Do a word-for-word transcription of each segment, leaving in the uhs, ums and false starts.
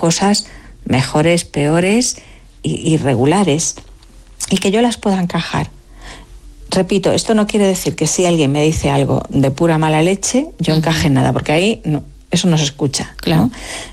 cosas mejores, peores y irregulares, y que yo las pueda encajar. Repito, esto no quiere decir que si alguien me dice algo de pura mala leche, yo encaje en nada, porque ahí no, eso no se escucha, claro. ¿no?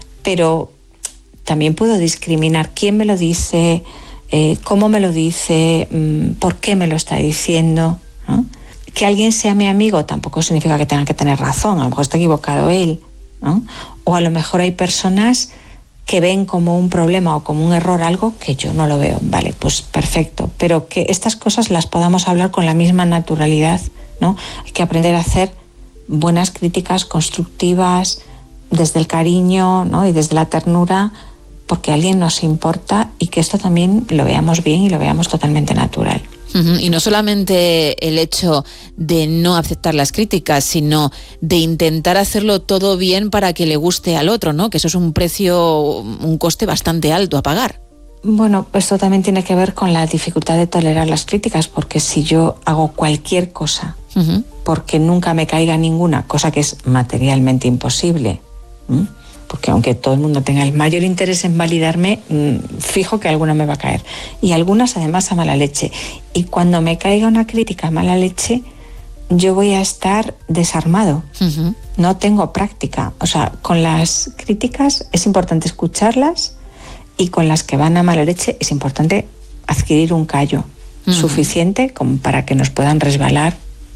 Pero también puedo discriminar quién me lo dice, eh, cómo me lo dice, mmm, por qué me lo está diciendo, ¿no? Que alguien sea mi amigo tampoco significa que tenga que tener razón, a lo mejor está equivocado él, ¿no? O a lo mejor hay personas que ven como un problema o como un error algo que yo no lo veo. Vale, pues perfecto. Pero que estas cosas las podamos hablar con la misma naturalidad, ¿no? Hay que aprender a hacer buenas críticas constructivas desde el cariño, ¿no? Y desde la ternura, porque a alguien nos importa, y que esto también lo veamos bien y lo veamos totalmente natural. Uh-huh. Y no solamente el hecho de no aceptar las críticas, sino de intentar hacerlo todo bien para que le guste al otro, ¿no? Que eso es un precio, un coste bastante alto a pagar. Bueno, esto también tiene que ver con la dificultad de tolerar las críticas, porque si yo hago cualquier cosa, uh-huh. porque nunca me caiga ninguna, cosa que es materialmente imposible, ¿m? Porque aunque todo el mundo tenga el mayor interés en validarme, fijo que alguna me va a caer. Y algunas además a mala leche. Y cuando me caiga una crítica a mala leche, yo voy a estar desarmado. Uh-huh. No tengo práctica. O sea, con las críticas es importante escucharlas, y con las que van a mala leche es importante adquirir un callo uh-huh. suficiente como para que nos puedan resbalar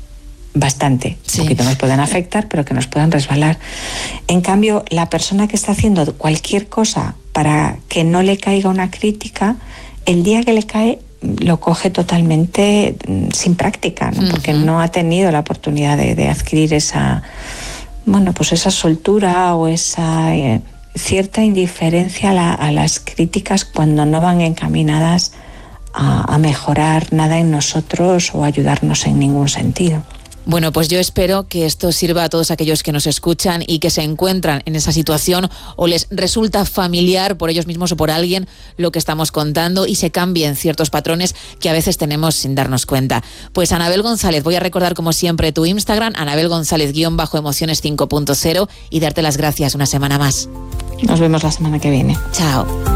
bastante, sí. Un poquito nos pueden afectar, pero que nos puedan resbalar. En cambio, la persona que está haciendo cualquier cosa para que no le caiga una crítica, el día que le cae lo coge totalmente sin práctica, ¿no? Uh-huh. Porque no ha tenido la oportunidad de, de adquirir esa, bueno, pues esa soltura o esa eh, cierta indiferencia a, la, a las críticas cuando no van encaminadas a, a mejorar nada en nosotros o ayudarnos en ningún sentido. Bueno, pues yo espero que esto sirva a todos aquellos que nos escuchan y que se encuentran en esa situación o les resulta familiar por ellos mismos o por alguien lo que estamos contando, y se cambien ciertos patrones que a veces tenemos sin darnos cuenta. Pues Anabel González, voy a recordar como siempre tu Instagram, Anabel González guión bajo emociones cinco punto cero, y darte las gracias una semana más. Nos vemos la semana que viene. Chao.